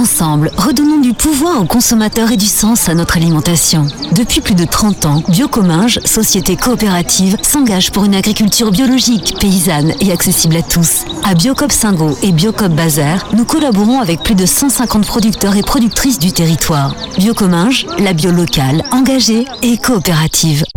Ensemble, redonnons du pouvoir aux consommateurs et du sens à notre alimentation. Depuis plus de 30 ans, Biocominges, société coopérative, s'engage pour une agriculture biologique, paysanne et accessible à tous. À Biocop Singo et Biocop Bazaire, nous collaborons avec plus de 150 producteurs et productrices du territoire. Biocominges, la bio locale, engagée et coopérative.